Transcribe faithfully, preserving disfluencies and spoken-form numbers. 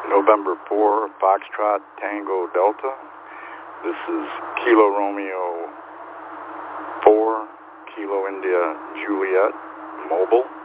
November four, Foxtrot Tango Delta. This is Kilo Romeo four, Kilo India Juliet, mobile.